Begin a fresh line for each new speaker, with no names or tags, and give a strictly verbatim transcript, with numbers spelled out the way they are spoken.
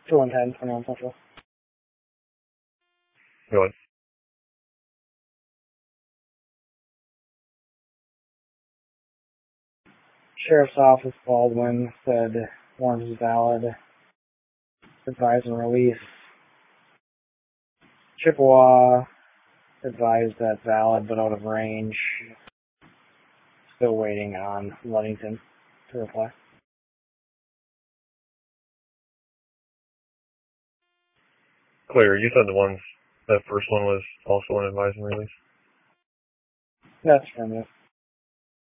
two one ten, twenty-one Central.
Go ahead.
Sheriff's Office, Baldwin, said warrant is valid. Advised and release. Chippewa advised that valid but out of range. Still waiting on Ludington to reply.
Clear. You said the ones, that first one was also an advised and release?
That's from you.